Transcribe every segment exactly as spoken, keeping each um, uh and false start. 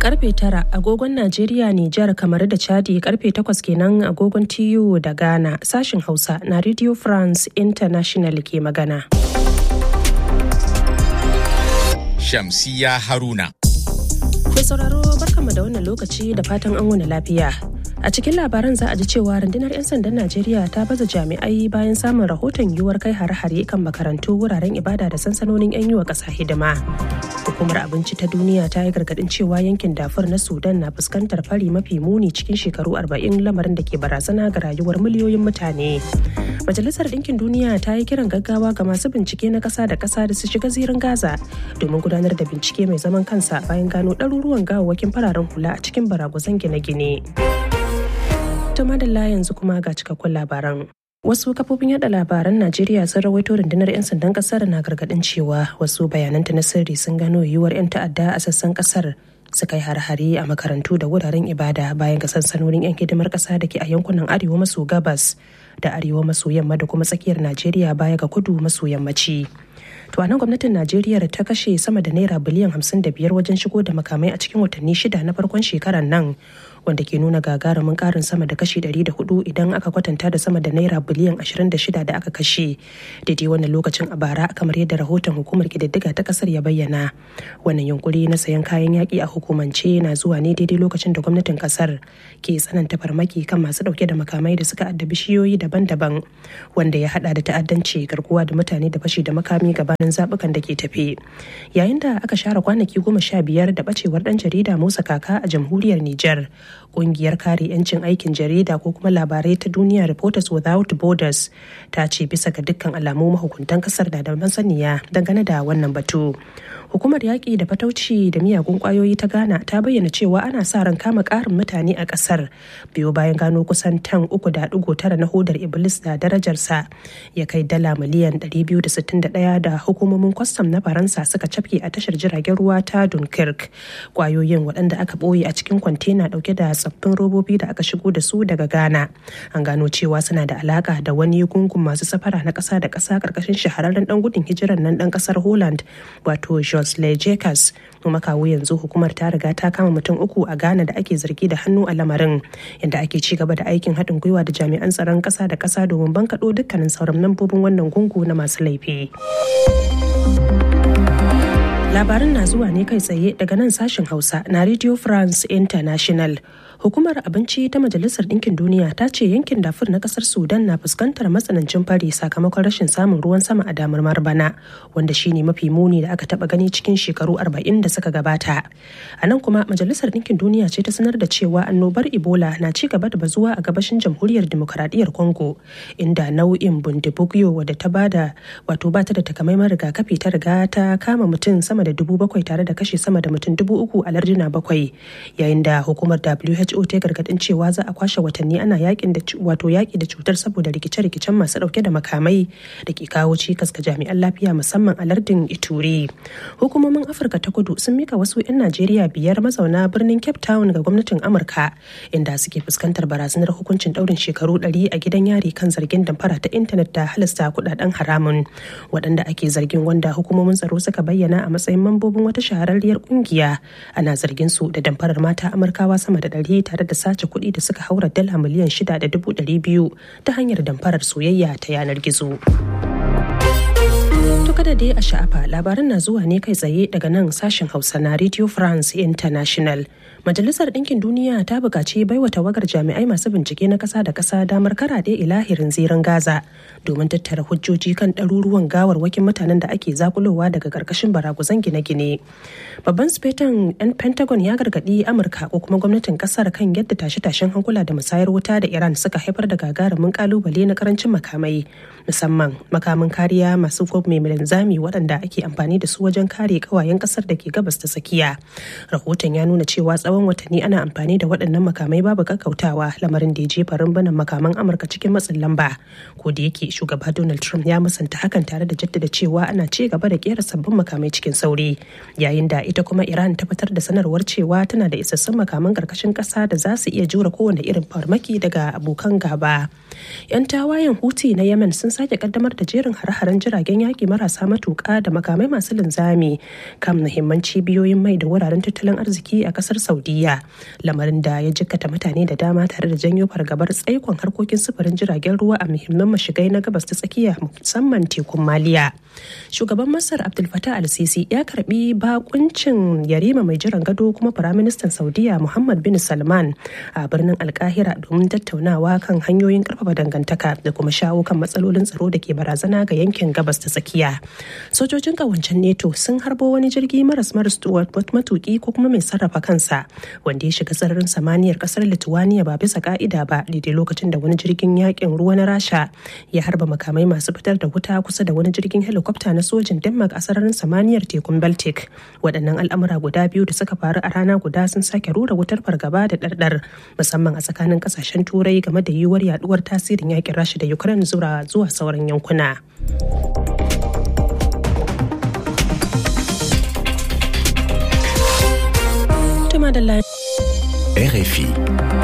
Karfe tara agogon Najeriya, Nijar, kamar da Chadi, karfe takwas kenan agogon T U da Ghana. Sashin Hausa na Radio France International ke magana. Shamsiya Haruna. Mai sauraro barkanmu da wannan lokaci da fatan an wuni lafiya. A cikin labaran za a ji cewa rundunar 'yan sandan Najeriya ta baza jami'ai bayan samun rahoton yiwuwar kai hare-hare kan makarantu, wuraren ibada da sansanonin 'yan yi wa ƙasa hidima. Hukumar Abinci ta Duniya ta yi gargaɗin cewa yankin Darfur na Sudan na fuskantar fari mafi muni cikin shekaru arba'in, lamarin da ke barazana ga rayuwar miliyoyin mutane. Majalisar Ɗinkin Duniya ta yi kiran gaggawa ga masu bincike na ƙasa da ƙasa da su shiga zirin Gaza domin gudanar da bincike mai zaman kansa bayan gano ɗaruruwan gawawwakin fararen hula a cikin baraguzan gine-gine. Ta madalla yanzu kuma ga cikakkun labaran. Wasu kafofin yada labaran Najeriya sun rawaito rundunar 'yan sandan kasar na gargadin cewa wasu bayananta na sirri sun gano yiwuwar 'yan ta'adda a sassan kasar su kai har-hare a makarantu da wuraren ibada bayan ga sansanonin 'yan hidimar kasa da ke a yankunan arewa maso gabas da arewa maso yamma da kuma tsakiyar Najeriya baya ga kudu maso yammaci. To a nan gwamnatin Najeriya ta kashe sama da naira biliyan hamsin da biyar wajen shigo da makamai a cikin watanni shida na farkon shekarar nan, wanda ke nuna gagarumin karin sama da kashi ɗari da hudu idan aka kwatanta da sama da naira biliyan ashirin da shida da aka kashe daidai wannan lokacin a bara, kamar yadda rahoton hukumar kididdiga ta kasar ya bayyana. Wannan yunkuri na sayan kayan yaƙi a hukumance na zuwa ne daidai lokacin da gwamnatin kasar ke tsananta farmaki kan masu ɗauke da makamai da suka addabi shiyoyi daban-daban, wanda ya hada da ta'addanci, garkuwa da mutane da fashi da makami gabanin zaɓukan da ke tafe. Yayin da aka share kwanaki goma sha biyar da ɓacewar ɗan jarida Musa Kaka a jamhuriyar Nijar, Ƙungiyar kare 'yancin aikin jarida ko kuma labarai ta duniya Reporters Without Borders ta ce bisa ga dukkan alamu mahukuntan kasar da da masaniya dangane da wannan batu. Hukumar yaƙi da fatauci da miyagun ƙwayoyi ta Ghana ta bayyana cewa ana sa ran kama ƙarin mutane a ƙasar biyo bayan gano kusan tan uku da ɗigo tara na hodar Iblis da darajarsa ya kai dala miliyan ɗari biyu da sittin da ɗaya da hukumomin kwastam na Faransa suka cafke a tashar jiragen ruwa ta Dunkirk. Ƙwayoyin waɗanda aka ɓoye a cikin kwantena ɗauke da tsaffin robobi da aka shigo da su daga Ghana. An gano cewa suna da alaƙa da wani gungun masu safara na ƙasa da ƙasa ƙarƙashin shahararren ɗan gudun hijirar nan ɗan ƙasar Holland wato Josley Jacobs. Kuma kawo yanzu hukumar ta riga ta kama mutum uku a Ghana da ake zargi da hannu a lamarin, inda ake ci gaba da aikin haɗin gwiwa da jami'an tsaron ƙasa da ƙasa domin bankaɗo dukkanin sauran membobin wannan gungu na masu laifi. Labarin na zuwa ne kai tsaye daga nan sashen Hausa na Radio France International. Hukumar Abinci ta Majalisar Ɗinkin Duniya ta ce yankin Darfur na ƙasar Sudan na fuskantar matsanancin fari sakamakon rashin samun ruwan sama a damar bana, wanda shine mafi muni da aka taɓa gani cikin shekaru arba'in da suka gabata. A nan kuma Majalisar Ɗinkin Duniya ce ta sanar da cewa annobar Ebola na ci gaba da bazuwa a gabashin Jamhuriyar Dimokuraɗiyyar Congo, inda nau'in Bundibugyo wadda ta bada wato ba ta da takamaiman rigakafi ta riga ta kama mutum sama da dubu bakwai tare da kashe sama da mutum dubu uku a larduna bakwai, yayin da hukumar W H O ta gargadin cewa za a kwashe watanni ana yakin da wato yaki da cutar saboda rikice-rikicen masu dauke da makamai da ke kawo cikas ga jami'an lafiya musamman a lardin Ituri. Hukumomin Afirka ta Kudu sun mika wasu 'yan Najeriya biyar mazauna birnin Cape Town ga gwamnatin Amurka, inda suke fuskantar barazanar hukuncin daurin shekaru ɗari a gidan yari kan zargin damfara ta intanet da halasta kudaden haramun. Waɗanda ake zargin, wanda hukumomin tsaro suka bayyana a matsayin mambobin wata shahararriyar kungiya, ana zargin su da damfarar mata Amurkawa sama da ɗari tare da sace kuɗi da suka haura dala miliyan shida da dubu ɗari biyu ta hanyar damfarar soyayya ta yanar gizo. To kada dai a sha'afa, labaran na zuwa ne kai tsaye daga nan sashen Hausa na Radio France International. Majalisar Ɗinkin Duniya ta buƙaci baiwa tawagar jami'ai masu bincike na ƙasa da ƙasa damar karaɗe ilahirin zirin Gaza domin tattara hujjoji kan ɗaruruwan gawarwakin mutanen da ake zakulowa daga ƙarƙashin baraguzan gine-gine. Babban sufetan 'yan Pentagon ya gargaɗi Amurka ko kuma gwamnatin ƙasar kan yadda tashe-tashen hankula da musayar wuta da Iran suka haifar da gagarumin ƙalubale na ƙarancin makamai, musamman makamin kariya masu mai linzami waɗanda ake amfani da su wajen kare ƙawayen ƙasar da ke gabas ta tsakiya. Rahoton ya nuna cewa tsawon watanni ana amfani da waɗannan makamai babu kakkautawa, lamarin da ya jefa rumbunan makaman Amurka cikin matsin lamba. Ko da yake shugaba Donald Trump ya musanta hakan tare da jaddada cewa ana ci gaba da kera sabbin makamai cikin sauri, yayin da ita kuma Iran ta fitar da sanarwar cewa tana da isassun makaman karkashin ƙasa da za su iya jure kowane irin farmaki daga abokan gaba. 'Yan tawayen Houthi na Yemen sun sun sake kaddamar da jerin hare-haren jiragen yaƙi marasa matuƙa da makamai masu linzami kan muhimman cibiyoyin mai da wuraren tattalin arziki a ƙasar Saudiya, lamarin da ya jikkata mutane da dama tare da janyo fargabar tsaikon harkokin sufurin jiragen ruwa a muhimman mashigai na gabas ta tsakiya musamman tekun Maliya. Shugaban Masar Abdul Fattah al-Sisi ya karbi bakuncin yarima mai jiran gado kuma Firaministan Saudiya Muhammad bin Salman a birnin Alkahira domin tattaunawa kan hanyoyin karfafa dangantaka da kuma shawo kan matsalolin tsaro da ke barazana ga yankin gabas ta tsakiya. Sojojin kawancen NATO sun harbo wani jirgi maras maras matuki ko kuma mai sarrafa kansa wanda ya shiga sararin samaniyar kasar Lithuania ba bisa ka'ida ba daidai lokacin da wani jirgin yakin ruwa na Rasha ya harba makamai masu fitar da wuta kusa da wani jirgin helikwafta na sojin Denmark a sararin samaniyar tekun Baltic. Waɗannan al'amura guda biyu da suka faru a rana guda sun sake rura wutar fargaba da ɗarɗar musamman a tsakanin ƙasashen turai game da yiwuwar yaduwar tasirin yakin Rasha da Ukraine zuwa zuwa sauran yankuna. R F I.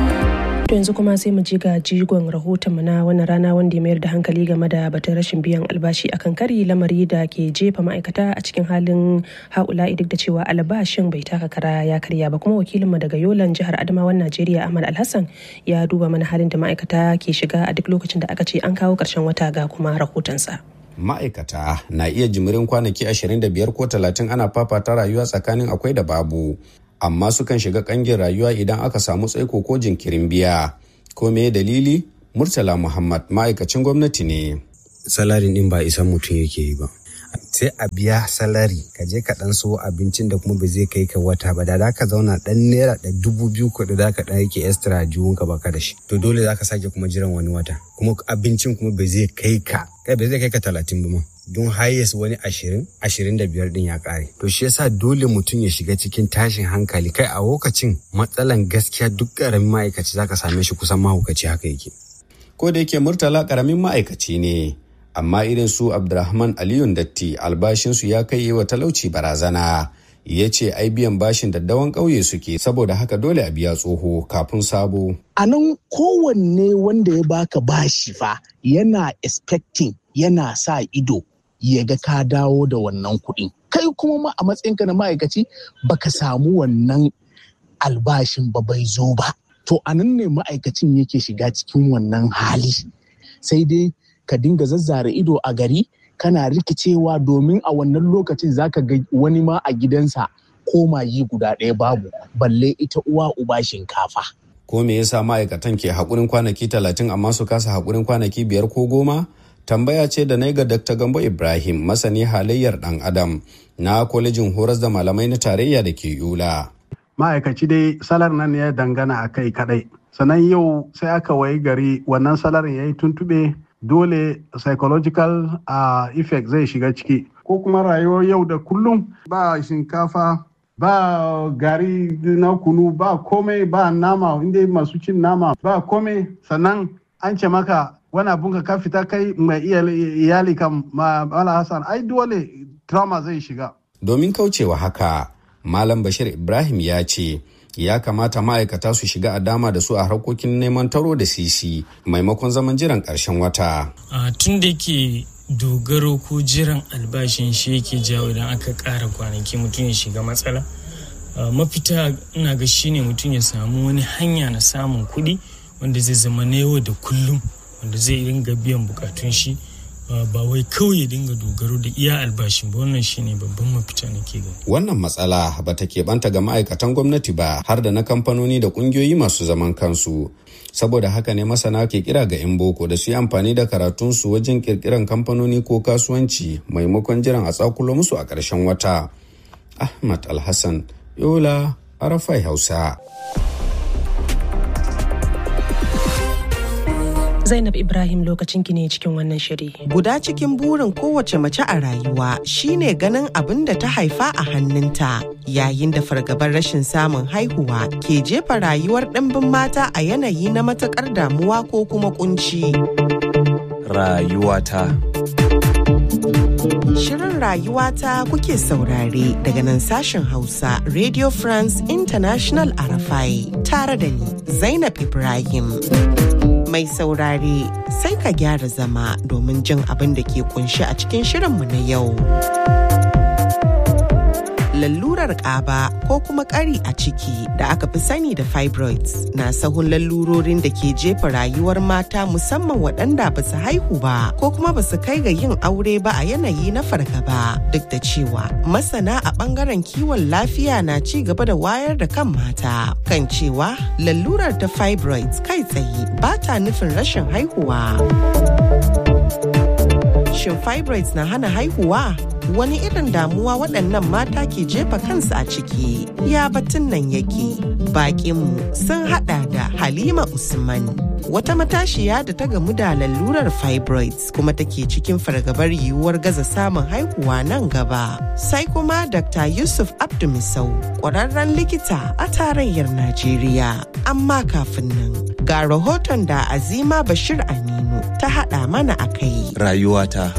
To yanzu kuma sai mu ji ga jigon rahotonmu na wannan rana wanda ya mayar da hankali game da batun rashin biyan albashi akan kari, lamari da ke jefa ma'aikata a cikin halin haula'i duk da cewa albashin bai taka kara ya karya ba. Kuma wakilinmu daga Yolan jihar Adamawan Najeriya Ahmad Alhassan ya duba mana halin da ma'aikata ke shiga a duk lokacin da aka ce an kawo ƙarshen wata ga kuma rahotonsa. Ma'aikata na iya jimirin kwanaki ashirin da biyar ko talatin ana fafata rayuwa tsakanin akwai da babu. Amma sukan shiga kangin rayuwa idan aka samu tsaiko ko jinkirin biya. Ko me dalili? Murtala Muhammad ma'aikacin gwamnati ne. Salarin din ba isan mutum yake yi ba. Sai a biya salari ka je ka dan so abincin da kuma ba zai kai ka wata ba, da ka zauna dan naira da dubu biyu ko da ka dan yake extra jiwon ka baka da shi, to dole zaka sake kuma jiran wani wata, kuma abincin kuma ba zai kai ka kai ba zai kai ka talatin ba ma, don highest wani ashirin ashirin da biyar din ya kare. To shi yasa dole mutum ya shiga cikin tashin hankali. Kai a lokacin matsalan gaskiya duk karamin ma'aikaci zaka same shi kusan mahaukaci haka yake. Ko da yake Murtala karamin ma'aikaci ne, amma irin su Abdurrahman Aliyun Datti albashinsu ya kai wa talauci barazana. Ya ce ai biyan bashin daddawan ƙauye suke, saboda haka dole a biya tsoho kafin sabo. A nan kowanne wanda ya baka bashi fa yana expecting, yana sa ido ya ga ka dawo da wannan kuɗi. Kai kuma ma a matsayinka na ma'aikaci baka samu wannan albashin ba, bai zo ba. To a nan ne ma'aikacin yake shiga cikin wannan hali. Sai dai ka dinga zazzare ido a gari kana rikicewa, domin a wannan lokacin zaka ga wani ma a gidansa komayi guda ɗaya babu, balle ita uwa uba shinkafa. Ko me yasa ma'aikatan ke haƙurin kwanaki talatin amma su kasa haƙurin kwanaki biyar ko goma? Tambaya ce da na ga Dakta Gambo Ibrahim, masani halayyar ɗan Adam na kwalejin horas da malamai na tarayya da ke Yola. Ma'aikaci dai salar nan ya dangana a kai kaɗai. Sannan yau sai aka wayi gari wannan salarin ya yi tuntuɓe, dole psychological uh, effect zai shiga ciki, ko kuma rayuwar yau da kullum ba shinkafa ba gari na kunu ba komai, ba nama inda masu cin nama ba komai, sannan an ce maka wani abun ka fita kai mai iyali kan Mala Hassan, ai dole trauma zai shiga. Domin kaucewa haka, Malam Bashir Ibrahim ya ce ya kamata ma'aikata su shiga a dama da su a harkokin neman taro da sisi maimakon zaman jiran ƙarshen wata. Tun da ke dogaro ko jiran albashin shi yake jawo idan aka ƙara kwanaki mutum ya shiga matsala. Mafita ina ga shine mutum ya samu wani hanya na samun kuɗi wanda zai zama na yau da kullum, wanda zai dinga biyan bukatun shi, ba wai kawai ya dinga dogaro da iya albashin ba. Wannan shine babban mafita nake gani. Wannan matsala ba ta keɓanta ga ma'aikatan gwamnati ba, har da na kamfanoni da ƙungiyoyi masu zaman kansu. Saboda haka ne masana ke kira ga 'yan boko da su yi amfani da karatunsu wajen ƙirƙiran kamfanoni ko kasuwanci maimakon jiran a tsakulo musu a ƙarshen wata. Ahmad Alhassan, Yola, Arafai Hausa. Zainab Ibrahim, lokacin ki ne cikin wannan shiri. Guda cikin burin kowace mace a rayuwa shine ganin abin da ta haifa a hannunta, yayin da fargabar rashin samun haihuwa ke jefa rayuwar ɗimbin mata a yanayi na matuƙar damuwa ko kuma kunci. Rayuwata. Shirin Shirin rayuwata kuke saurare daga nan sashen Hausa Radio France International Arafai tare da ni Zainab Ibrahim. Mai saurare sai ka gyara zama domin jin abin da ke kunshi a cikin shirinmu na yau. Lalurar ƙaba ko kuma ƙari a ciki da aka fi sani da fibroids na sahun lalurorin da ke jefa rayuwar mata musamman waɗanda ba su haihu ba ko kuma ba su kai ga yin aure ba a yanayi na fargaba, duk da cewa masana a ɓangaren kiwon lafiya na ci gaba da wayar da kan mata kan cewa lalurar ta fibroids kai tsaye ba ta nufin rashin haihuwa. Shin fibroids na hana haihuwa? Wani irin damuwa waɗannan mata ke jefa kansu a ciki? Ya batun nan yake. Baƙinmu sun haɗa da Halima Usman, wata matashiya da ta gamu da lalurar fibroids kuma take cikin fargabar yiwuwar gaza samun haihuwa nan gaba. Sai kuma Doctor Yusuf Abdu Misau, ƙwararren likita a tarayyar Najeriya. Amma kafin nan, ga rahoton da Azima Bashir Aminu ta haɗa mana a kai. Rayuwata.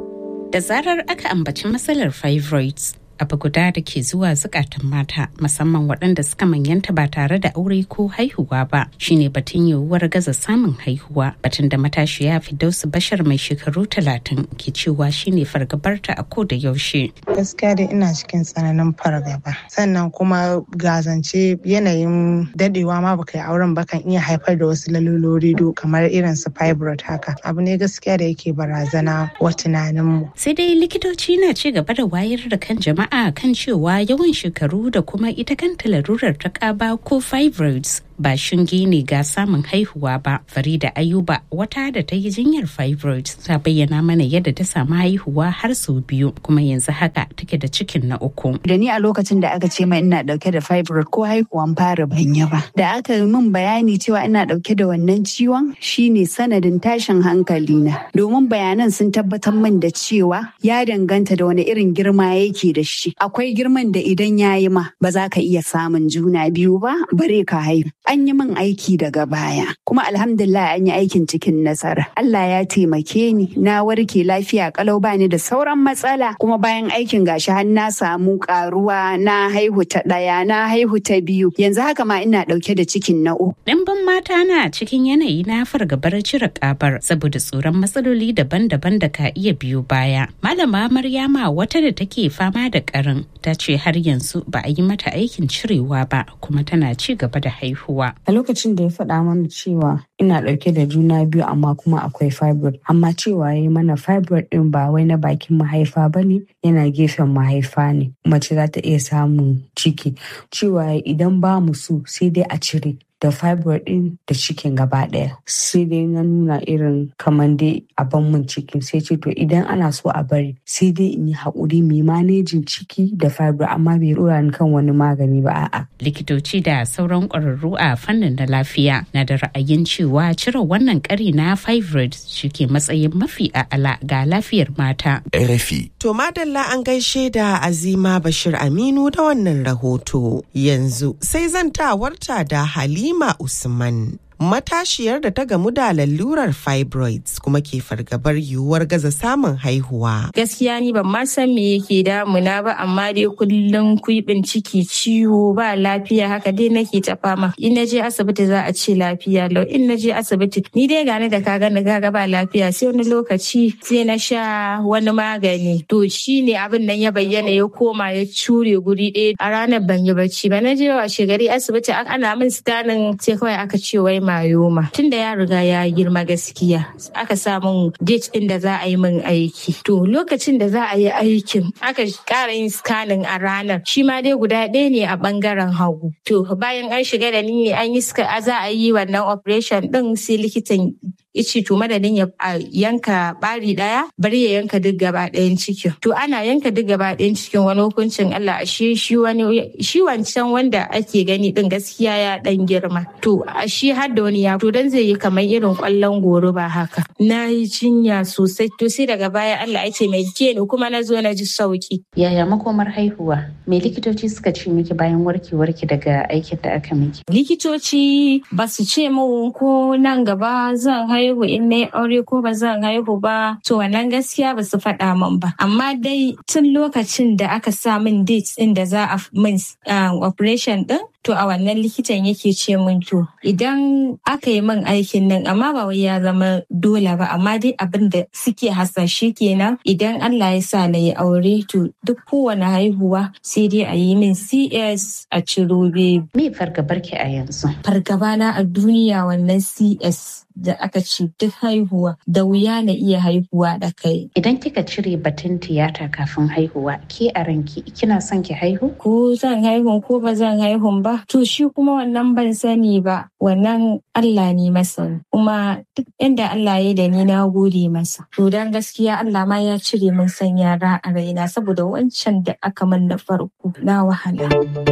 Da zarar aka ambaci matsalar fibroids, abu guda da ke zuwa zukatan mata musamman waɗanda suka manyanta ba tare da aure ko haihuwa ba shine batun yiwuwar gaza samun haihuwa, batun da matashiya Firdausu Bashir mai shekaru talatin ke cewa shine fargabarta a ko da yaushe. Gaskiya dai ina cikin tsananin fargaba, sannan kuma gazance yanayin dadewa ma baka yi auren ba kan iya haifar da wasu lalurori do kamar irin su fibroid haka. Abu ne gaskiya da yake barazana wa tunaninmu. Sai dai likitoci na ci gaba da wayar da kan jama'a a kan cewa yawan shekaru da kuma ita kanta larurar ta ƙaba ko fibroids ba shinge ne ga samun haihuwa ba. Farida Ayuba, wata da ta yi jinyar fibroids, ta bayyana mana yadda ta samu haihuwa har sau biyu kuma yanzu haka take da cikin na uku. Da ni a lokacin da aka ce mai ina dauke da fibroid ko haihuwan fara ban yi ba. Da aka yi min bayani cewa ina dauke da wannan ciwon shine sanadin tashin hankali na. Domin bayanan sun tabbatar min da cewa ya danganta da wani irin girma yake da shi. Akwai girman da idan ya yi ma ba za ka iya samun juna biyu ba bare ka haihu. An yi min aiki daga baya kuma alhamdulillah an yi aikin cikin nasara. Allah ya taimake ni na warke lafiya kalau bani da sauran matsala kuma bayan aikin gashi har na samu karuwa na haihu ta daya na haihu ta biyu yanzu haka ma ina dauke da cikin na uku. Ɗimbin mata na cikin yanayi na fargabar cire kabar saboda tsoron matsaloli daban-daban da ka iya biyo baya. Malama Maryama, wata da take fama da karin, ta ce har yanzu ba a yi mata aikin cirewa ba kuma tana ci gaba da haihuwa. A lokacin da ya faɗa mana cewa ina ɗauke da juna biyu amma kuma akwai fibroid, amma cewa ya yi mana fibroid ɗin ba wai na bakin mahaifa ba ne, yana gefen mahaifa ne. Mace za ta iya samun ciki. Cewa idan ba mu so sai dai a cire da fibroid din da cikin gaba daya. Sai dai na nuna irin kamar dai a ban mun cikin, sai ce to idan ana so a bari sai dai in yi haƙuri mai manejin ciki da fibroid, amma bai dora ni kan wani magani ba a'a. Likitoci da sauran ƙwararru a fannin na lafiya na da ra'ayin cewa cire wannan ƙari na fibroid shike matsayin mafi a'ala ga lafiyar mata. R F I. To madalla an gaishe da Azima Bashir Aminu da wannan rahoto. Yanzu sai zantawarta da Halima Usman, matashiyar da ta gamu da lalurar fibroids kuma ke fargabar yiwuwar gaza samun haihuwa. Gaskiya ni ban ma san me yake damuna ba, amma dai kullum kuibin ciki, ciwo, ba lafiya, haka dai nake ta fama. In naje asibiti za a ce lafiya lau, in naje asibiti ni dai gane da kaga na gaga ba lafiya, sai wani lokaci sai na sha wani magani. To shine abin nan ya bayyana, ya koma ya cure guri ɗaya. A ranar ban yi bacci ba, na je washe gari asibiti ana min scanning sai kawai aka ce wai mayoma. Tunda ya riga ya girma gaskiya aka samun date din da za a yi min aiki. To lokacin da za a yi aikin aka ƙara yin scanning a ranar, shi ma dai guda ɗaya ne a ɓangaren hagu. To bayan an shiga da ni an yi za a yi wannan operation din, sai likitan ice to madadin ya yanka bari daya bari ya yanka duk gaba ɗayan cikin. To ana yanka duk gaba ɗayan cikin, wani hukuncin Allah, ashe shi wani shi wancan wanda ake gani din gaskiya ya dan girma. To ashe har da wani ya to dan zai yi kamar irin kwallon goro ba haka. Na yi jinya sosai, to sai daga baya Allah ya ce mai ke ni kuma na zo na ji sauki. Yaya makomar haihuwa? Me likitoci suka ce miki bayan warkewarki daga aikin da aka miki? Likitoci ba su ce mu ko nan gaba zan haihu haihu in na yi aure ko ba zan haihu ba, to wannan gaskiya ba su faɗa min ba. Amma dai tun lokacin da aka sa min date ɗin da za a min operation ɗin, to a wannan likitan yake ce min to idan aka yi min aikin nan, amma ba wai ya zama dole ba, amma dai abin da suke hasashe kenan idan Allah ya sa na yi aure, to duk kowane haihuwa sai dai a yi min C S a ciro baby. Me fargabar ki a yanzu? Fargaba na a duniya wannan C S da aka ce duk haihuwa da wuya na iya haihuwa da kai. Idan kika cire batun tiyata kafin haihuwa, ke a ranki kina son ki haihu? Ko zan haihu ko ba zan haihu ba, to shi kuma wannan ban sani ba, wannan Allah ne masa. Kuma duk inda Allah ya da ni na gode masa. To dan gaskiya Allah ma ya cire min san yara a raina saboda wancan da aka min na farko na wahala.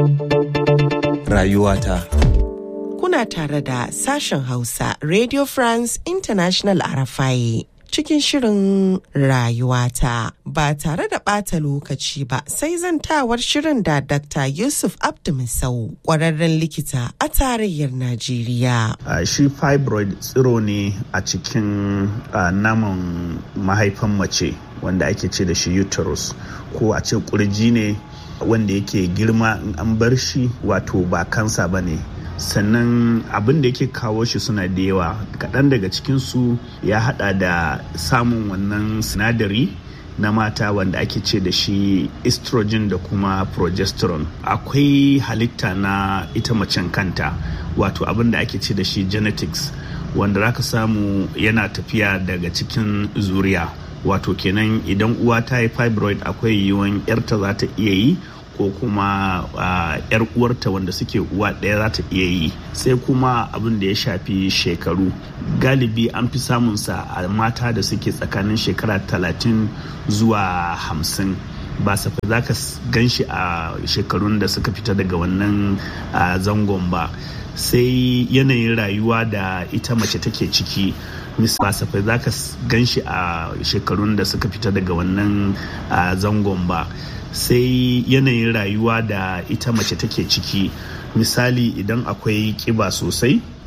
Rayuwata. Kuna tare da sashen Hausa Radio France International R F I cikin shirin rayuwata ba tare da ɓata lokaci ba, sai zantawar shirin da Dakta Yusuf Abdu Misau, ƙwararren likita a tarayyar Najeriya. Uh, shi fibroid tsiro ne a cikin uh, naman mahaifan mace wanda ake ce da shi uterus, ko a ce kurji ne wanda yake girma in an bar shi, wato ba kansa ba ne. Sannan abin da yake kawo shi suna da yawa, kaɗan daga cikinsu ya haɗa da samun wannan sinadari na mata wanda ake ce da shi estrogen da kuma progesterone. Akwai halitta na ita macen kanta, wato abin da ake ce da shi genetics, wanda zaka samu yana tafiya daga cikin zuriya. Wato kenan idan uwa ta yi fibroid, akwai yiwuwan yarta za ta iya yi, ko kuma yar uh, uwarta wanda suke uwa ɗaya za ta iya yi. Sai kuma abin da ya shafi shekaru, galibi an fi samun sa a mata da suke tsakanin shekara talatin zuwa hamsin. Ba safa za ka gan shi a shekarun da suka fita daga wannan uh, zangon ba. Sai yanayin rayuwa da ita mace take ciki, ba safa za ka gan shi a shekarun da suka fita daga wannan uh, zangon ba. Sai yanayin rayuwa da ita mace take ciki, misali idan akwai kiba sosai